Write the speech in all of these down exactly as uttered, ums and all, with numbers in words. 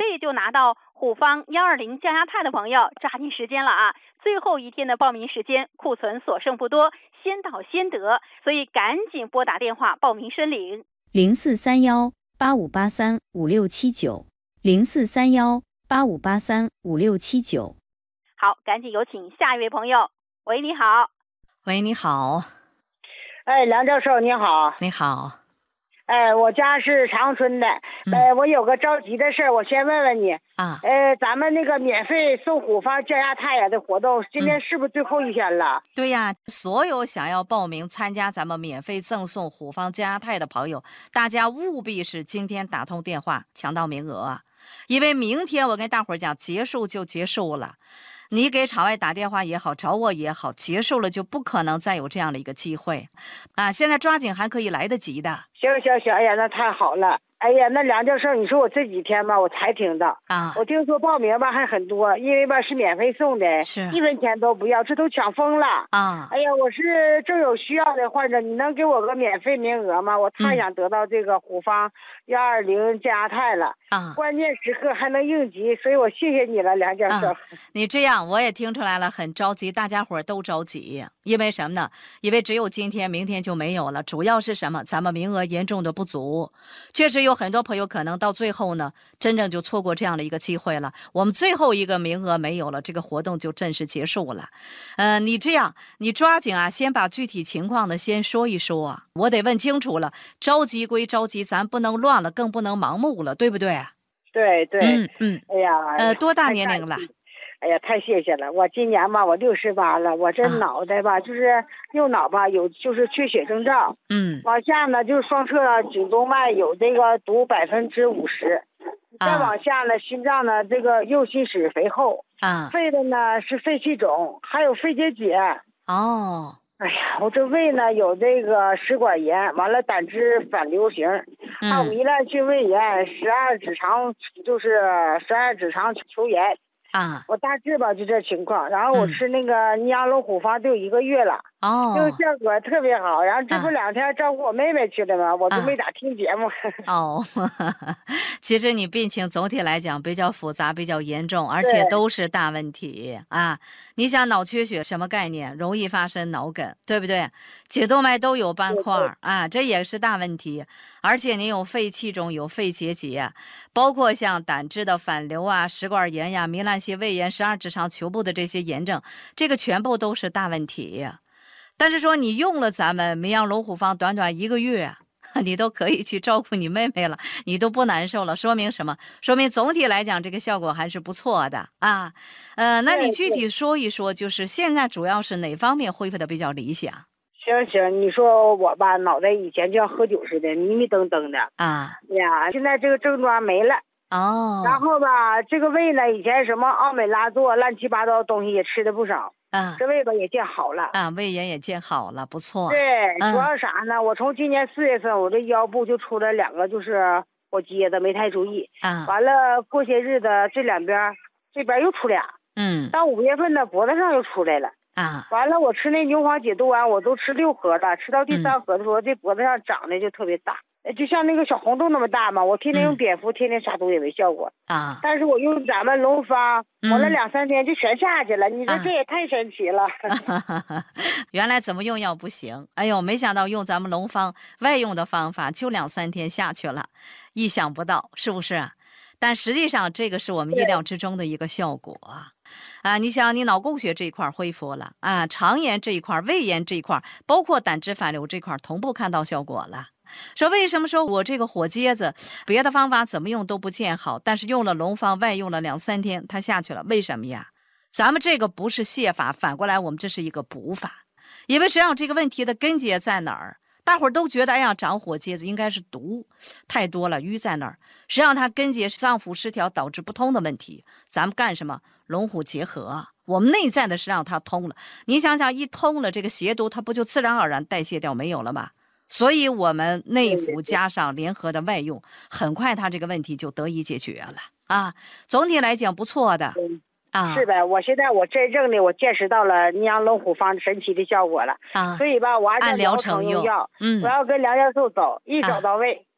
费就拿到虎方幺二零降压肽的朋友，抓紧时间了啊！最后一天的报名时间，库存所剩不多，先到先得，所以赶紧拨打电话报名申领。 零四三幺八五八三五六七九，零四三幺八五八三五六七九。 好，赶紧有请下一位朋友。喂，你好。 喂，你好。 哎，梁教授你好。 你好。 哎，我家是长春的， 嗯、 呃，我有个着急的事儿，我先问问你啊。 呃，咱们那个免费送虎方降压肽呀的活动，今天是不是最后一天了？ 嗯、对呀，所有想要报名参加咱们免费赠送虎方降压肽的朋友，大家务必是今天打通电话抢到名额，因为明天我跟大伙儿讲，结束就结束了。你给场外打电话也好，找我也好，结束了就不可能再有这样的一个机会啊！现在抓紧还可以来得及的。 行行行，哎呀，那太好了。哎呀，那梁教授，你说我这几天吧，我才听到啊， 我听说报名吧还很多，因为吧是免费送的， 是一分钱都不要，这都抢疯了啊！ 哎呀，我是正有需要的患者，你能给我个免费名额吗？我太想得到这个虎方幺二零降压肽了啊！ 关键时刻还能应急，所以我谢谢你了，梁教授。 啊、你这样我也听出来了，很着急，大家伙都着急，因为什么呢？因为只有今天，明天就没有了。主要是什么？咱们名额严重的不足，确实有很多朋友可能到最后呢，真正就错过这样的一个机会了。我们最后一个名额没有了，这个活动就正式结束了。呃，你这样，你抓紧啊，先把具体情况呢先说一说啊，我得问清楚了。着急归着急，咱不能乱了，更不能盲目了，对不对？ 对对， 嗯嗯， 哎呀， 呃，多大年龄了？ 哎呀，太谢谢了！我今年吧，我六十八了，我这脑袋吧，啊、就是右脑吧有就是缺血征兆， 嗯， 往下呢就是双侧颈动脉有这个堵百分之五十，再往下呢心脏呢这个右心室肥厚啊， 肺的呢是肺气肿，还有肺结节。 哦， 哎呀，我这胃呢有这个食管炎，完了胆汁反流型， 嗯、 还有糜烂性胃炎，十二指肠就是十二指肠球炎。 啊， 我大致吧就这情况，然后我吃那个尼阳龙虎方就有一个月了， 哦， 就效果特别好。然后这不两天照顾我妹妹去了吗？啊、我都没咋听节目。 哦，其实你病情总体来讲比较复杂，比较严重，而且都是大问题啊。你想脑缺血什么概念？容易发生脑梗，对不对？颈动脉都有斑块啊，这也是大问题。而且你有肺气肿，有肺结节，包括像胆汁的反流啊、食管炎呀、糜烂性胃炎、十二指肠球部的这些炎症，这个全部都是大问题。但是说你用了咱们明阳龙虎方短短一个月，你都可以去照顾你妹妹了，你都不难受了，说明什么？说明总体来讲这个效果还是不错的啊。呃，那你具体说一说，就是现在主要是哪方面恢复的比较理想？ 行行，你说我吧，脑袋以前就像喝酒似的，迷迷瞪瞪的啊呀，现在这个症状没了。 哦， 然后吧，这个胃呢，以前什么奥美拉唑、乱七八糟的东西也吃的不少， 啊， 这胃吧也见好了， 啊，胃炎也见好了，不错。 对， 嗯、 主要啥呢？我从今年四月份，我这腰部就出了两个，就是火疖子，没太注意， 啊， 完了过些日子这两边这边又出俩， 嗯， 到五月份呢，脖子上又出来了。 啊， 完了，我吃那牛黄解毒丸，我都吃六盒了，吃到第三盒的时候，嗯、这脖子上长得就特别大，就像那个小红豆那么大嘛。我天天用碘伏，嗯、天天杀毒也没效果啊。但是我用咱们龙方， 嗯、 我那两三天就全下去了。你说这也太神奇了。 啊、原来怎么用药不行？哎呦，没想到用咱们龙方外用的方法，就两三天下去了，意想不到，是不是？但实际上，这个是我们意料之中的一个效果啊！啊，你想，你脑供血这一块恢复了啊，肠炎这一块、胃炎这一块，包括胆汁反流这块，同步看到效果了。说为什么说我这个火疖子，别的方法怎么用都不见好，但是用了龙方外用了两三天，它下去了，为什么呀？咱们这个不是泻法，反过来我们这是一个补法，因为实际上这个问题的根结在哪儿？大伙儿都觉得，哎呀，长火疖子应该是毒太多了，瘀在那儿。实际上，它根结是脏腑失调导致不通的问题。咱们干什么？龙虎结合，我们内在的是让它通了。你想想，一通了，这个邪毒它不就自然而然代谢掉没有了吗？所以我们内服加上联合的外用，很快它这个问题就得以解决了啊。总体来讲不错的。啊， 是呗，我现在我真正的我见识到了尼阳龙虎方神奇的效果了啊，所以吧，我按疗程用药， 嗯， 我要跟梁教授走，一走到位，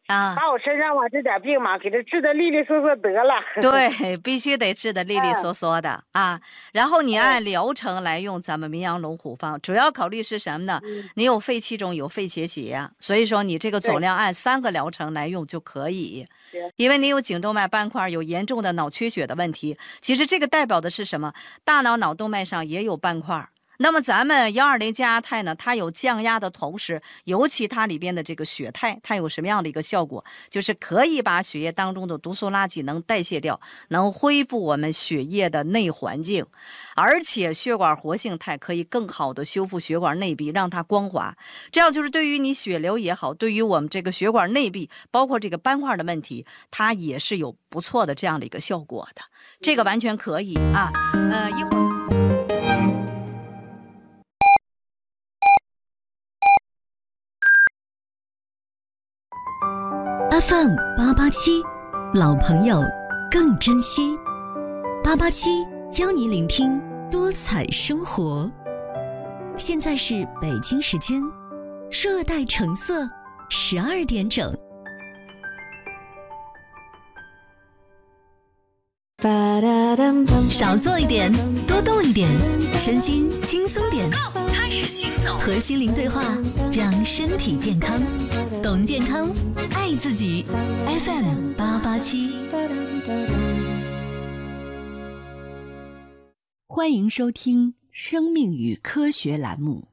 啊， 把我身上吧这点病嘛，给他治得利利索索得了。 对，必须得治得利利索索的、嗯、啊。然后你按疗程来用咱们名扬龙虎方，主要考虑是什么呢？嗯、你有肺气肿，有肺结节，所以说你这个总量按三个疗程来用就可以。因为你有颈动脉斑块，有严重的脑缺血的问题。其实这个代表的是什么？大脑脑动脉上也有斑块。那么咱们幺二零降压肽呢，它有降压的同时，尤其它里边的这个血肽，它有什么样的一个效果？就是可以把血液当中的毒素垃圾能代谢掉，能恢复我们血液的内环境，而且血管活性肽可以更好的修复血管内壁，让它光滑。这样就是对于你血流也好，对于我们这个血管内壁，包括这个斑块的问题，它也是有不错的这样的一个效果的。这个完全可以啊。呃，一会儿。 F M 八八七，老朋友更珍惜。八八七邀你聆听多彩生活。现在是北京时间热带橙色十二点整。少做一点，多动一点，身心轻松点。开始行走，和心灵对话，让身体健康。懂健康，爱自己。F M 八八七， 欢迎收听《生命与科学》栏目。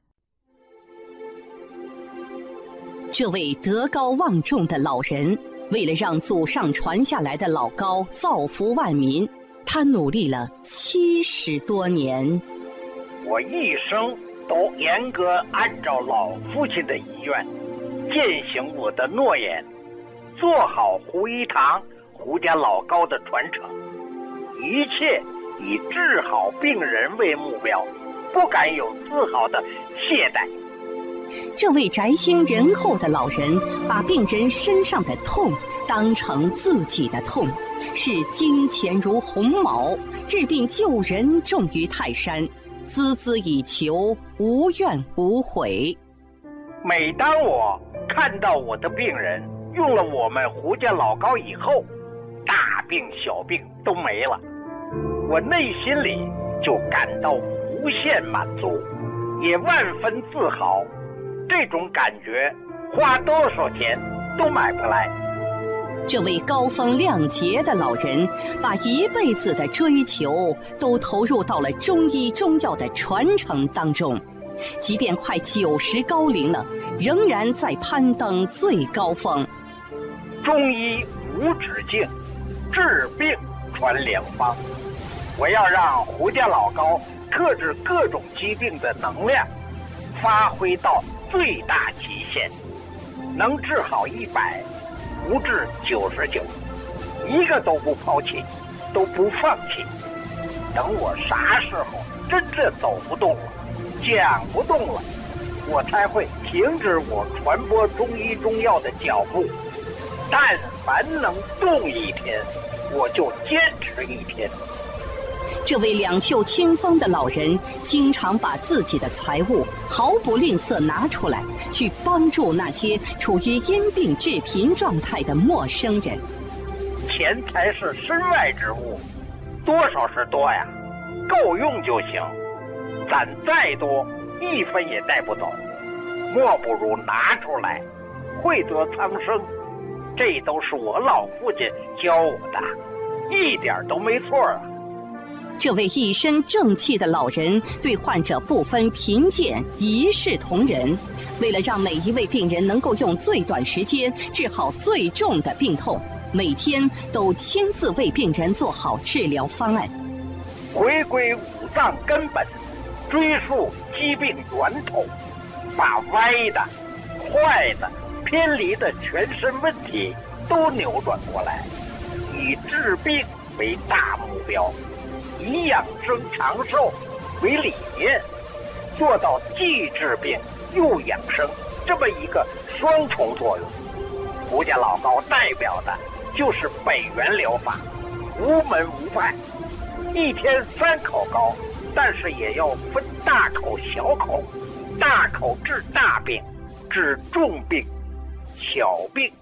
这位德高望重的老人，为了让祖上传下来的老高造福万民，他努力了七十多年。 我一生都严格按照老父亲的遗愿，践行我的诺言，做好胡一堂胡家老高的传承，一切以治好病人为目标，不敢有丝毫的懈怠。 这位宅心仁厚的老人，把病人身上的痛当成自己的痛，视金钱如鸿毛，治病救人重于泰山，孜孜以求，无怨无悔。 每当我看到我的病人用了我们胡家老高以后，大病小病都没了，我内心里就感到无限满足，也万分自豪。这种感觉花多少钱都买不来。 这位高风亮节的老人，把一辈子的追求都投入到了中医中药的传承当中，即便快九十高龄了，仍然在攀登最高峰。 中医无止境，治病传良方。我要让胡家老高克制各种疾病的能量发挥到最大极限，能治好一百，不治九十九，一个都不抛弃，都不放弃。等我啥时候真正走不动了，讲不动了，我才会停止我传播中医中药的脚步。但凡能动一天，我就坚持一天。 这位两袖清风的老人，经常把自己的财物毫不吝啬拿出来，去帮助那些处于因病致贫状态的陌生人。 钱财是身外之物，多少是多呀，够用就行。攒再多，一分也带不走，莫不如拿出来，惠泽苍生。这都是我老父亲教我的，一点都没错啊。 这位一身正气的老人，对患者不分贫贱，一视同仁。为了让每一位病人能够用最短时间治好最重的病痛，每天都亲自为病人做好治疗方案。 回归五脏根本，追溯疾病源头，把歪的、坏的、偏离的全身问题都扭转过来，以治病为大目标，以养生长寿为理念，做到既治病又养生这么一个双重作用。胡家老高代表的就是北元疗法，无门无派，一天三口高，但是也要分大口小口，大口治大病，治重病，小病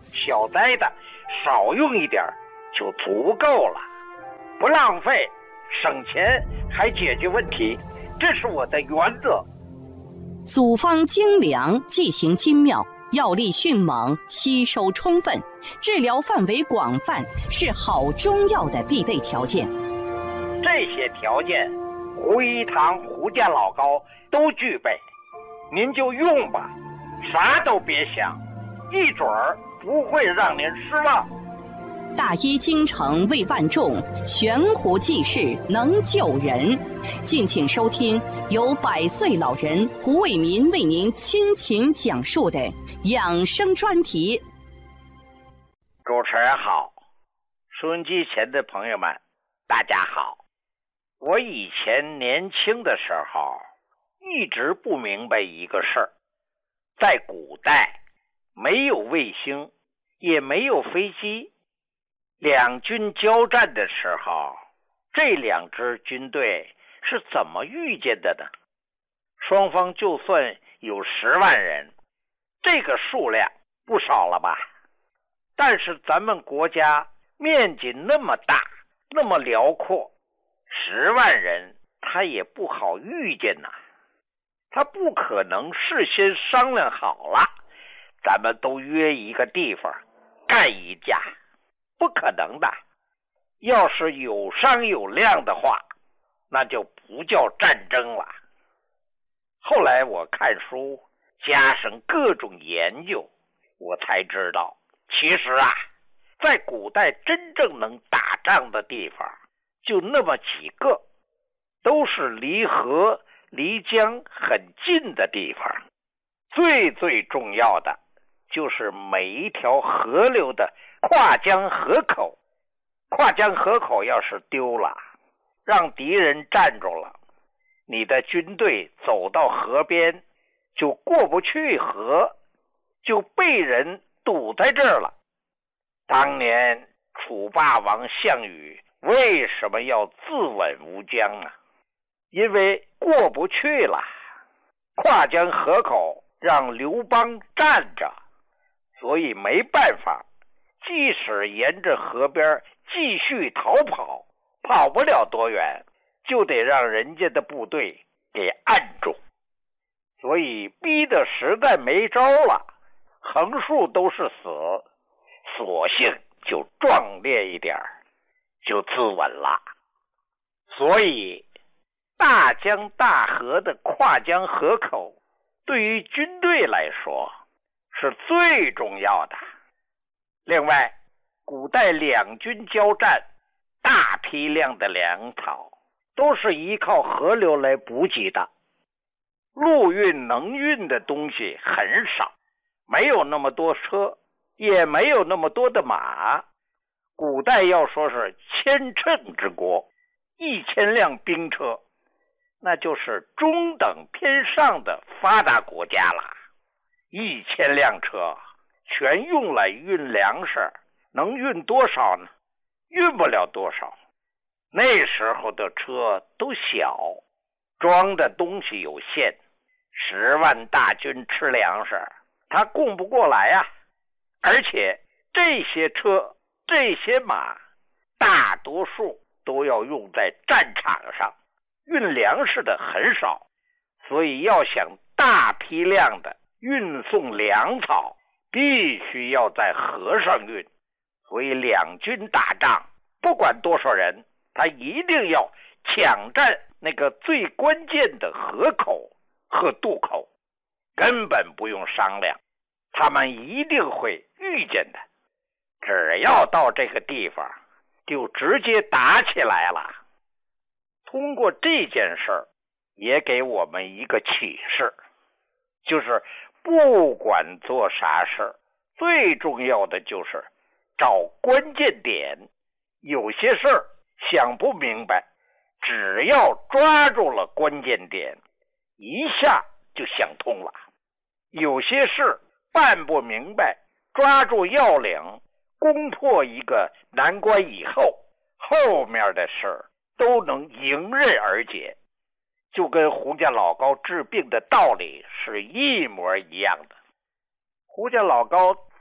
小灾的少用一点就足够了，不浪费，省钱还解决问题，这是我的原则。 组方精良，剂型精妙，药力迅猛，吸收充分，治疗范围广泛，是好中药的必备条件。 这些条件，胡一堂、胡家老高都具备，您就用吧，啥都别想，一准儿不会让您失望。 大医精诚为万众，悬壶济世能救人。敬请收听由百岁老人胡伟民为您倾情讲述的养生专题。 主持人好，收音机前的朋友们大家好。我以前年轻的时候一直不明白一个事儿，在古代没有卫星，也没有飞机，两军交战的时候，这两支军队是怎么遇见的呢？双方就算有十万人，这个数量不少了吧？但是咱们国家面积那么大，那么辽阔，十万人他也不好遇见呐。他不可能事先商量好了，咱们都约一个地方干一架，不可能的。要是有商有量的话，那就不叫战争了。后来我看书，加上各种研究，我才知道，其实啊，在古代真正能打仗的地方就那么几个，都是离河离江很近的地方。最最重要的就是每一条河流的跨江河口，跨江河口要是丢了，让敌人占住了，你的军队走到河边就过不去河，就被人堵在这儿了。当年楚霸王项羽为什么要自刎吴江啊？因为过不去了，跨江河口让刘邦占着，所以没办法，即使沿着河边继续逃跑，跑不了多远，就得让人家的部队给按住。所以逼得实在没招了，横竖都是死，索性就壮烈一点，就自刎了。所以大江大河的跨江河口对于军队来说是最重要的。另外，古代两军交战，大批量的粮草都是依靠河流来补给的，陆运能运的东西很少，没有那么多车，也没有那么多的马。古代要说是千乘之国，一千辆兵车，那就是中等偏上的发达国家了。一千辆车全用来运粮食，能运多少呢？运不了多少。那时候的车都小，装的东西有限，十万大军吃粮食，他供不过来啊。而且这些车这些马大多数都要用在战场上，运粮食的很少，所以要想大批量的运送粮草，必须要在河上运。所以两军打仗，不管多少人，他一定要抢占那个最关键的河口和渡口，根本不用商量，他们一定会遇见的。只要到这个地方，就直接打起来了。通过这件事儿，也给我们一个启示，就是不管做啥事，最重要的就是找关键点。有些事儿想不明白，只要抓住了关键点，一下就想通了。有些事办不明白，抓住要领，攻破一个难关以后，后面的事都能迎刃而解，就跟胡家老高治病的道理是一模一样的。胡家老高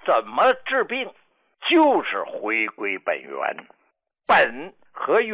怎么治病？就是回归本源，本和源